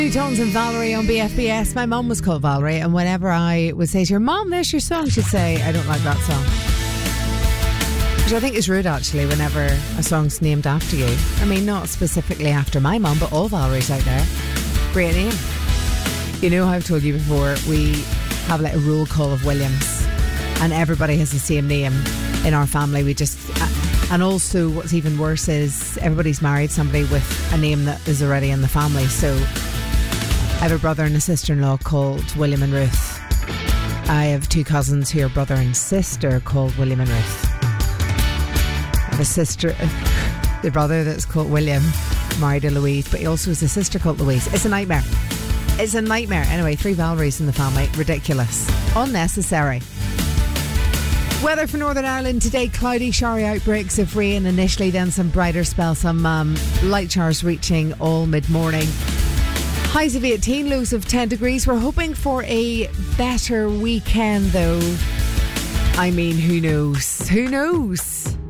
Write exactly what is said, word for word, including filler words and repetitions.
Two Tones and Valerie on B F B S. My mum was called Valerie, and whenever I would say to her, Mum, there's your song, she'd say, I don't like that song. Which I think is rude, actually, whenever a song's named after you. I mean, not specifically after my mum, but all Valeries out there. Great name. You know how I've told you before, we have like a roll call of Williams, and everybody has the same name in our family. We just... And also, what's even worse is everybody's married somebody with a name that is already in the family. So I have a brother and a sister-in-law called William and Ruth. I have two cousins who are brother and sister called William and Ruth. I have a sister, the brother that's called William, married to Louise, but he also has a sister called Louise. It's a nightmare. It's a nightmare. Anyway, three Valeries in the family. Ridiculous. Unnecessary. Weather for Northern Ireland today, cloudy, showery outbreaks of rain initially, then some brighter spells, some um, light showers reaching all mid-morning. Highs of eighteen, lows of ten degrees. We're hoping for a better weekend though. I mean, who knows? Who knows?